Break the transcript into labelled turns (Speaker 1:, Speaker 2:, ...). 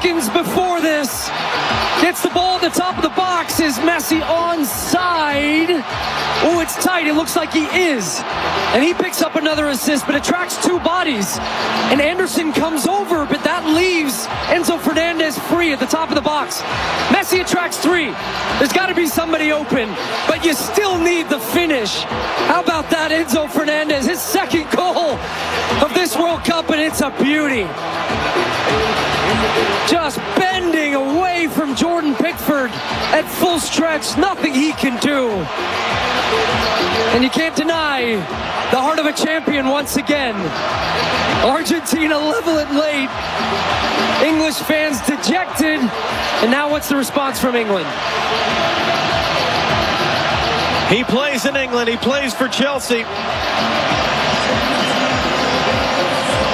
Speaker 1: seconds before this. Gets the ball at the top of the box. Is Messi onside? Oh, it's tight. It looks like he is. And he picks up another assist, but attracts two bodies. And Anderson comes over, but that leaves Enzo Fernandez free at the top of the box. Messi attracts three. There's got to be somebody open, but you still need the finish. How about that, Enzo Fernandez? His second goal of this World Cup, and it's a beauty. Just bending away from Jordan Pickford at full stretch. Nothing he can do. And you can't deny the heart of a champion once again. Argentina level it late. English fans dejected. And now what's the response from England?
Speaker 2: He plays in England. He plays for Chelsea.